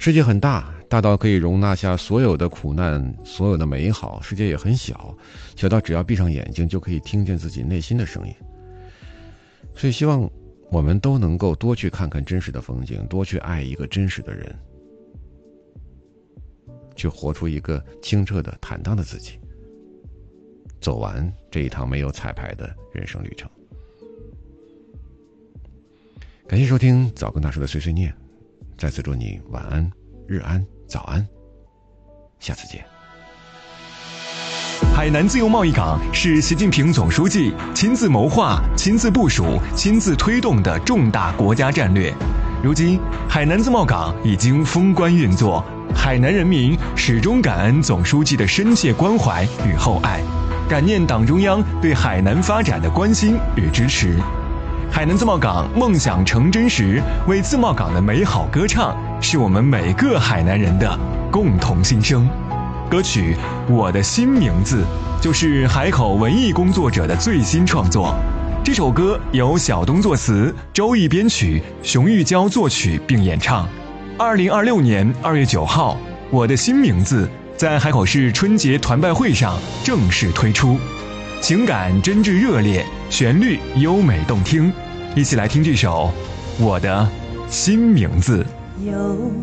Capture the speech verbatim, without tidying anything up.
世界很大，大到可以容纳下所有的苦难，所有的美好；世界也很小，小到只要闭上眼睛就可以听见自己内心的声音。所以希望我们都能够多去看看真实的风景，多去爱一个真实的人，去活出一个清澈的坦荡的自己，走完这一趟没有彩排的人生旅程。感谢收听早更大叔的碎碎念，再次祝你晚安、日安、早安，下次见。 海南自由贸易港是习近平总书记亲自谋划、亲自部署、亲自推动的重大国家战略。如今，海南自贸港已经封关运作，海南人民始终感恩总书记的深切关怀与厚爱，感念党中央对海南发展的关心与支持。海南自贸港梦想成真时，为自贸港的美好歌唱，是我们每个海南人的共同心声。歌曲《我的新名字》就是海口文艺工作者的最新创作。这首歌由小东作词，周毅编曲，熊玉娇作曲并演唱。二零二六年二月九号，《我的新名字》在海口市春节团拜会上正式推出，情感真挚热烈，旋律优美动听，一起来听这首《我的新名字》。